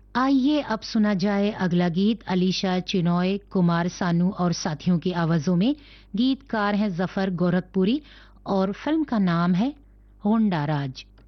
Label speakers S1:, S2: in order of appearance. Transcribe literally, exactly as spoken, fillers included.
S1: आइए अब सुना जाए अगला गीत अलीशा चिनॉय, कुमार सानू और साथियों की आवाजों में। गीतकार हैं जफर गोरखपुरी और फिल्म का नाम है होंडा राज।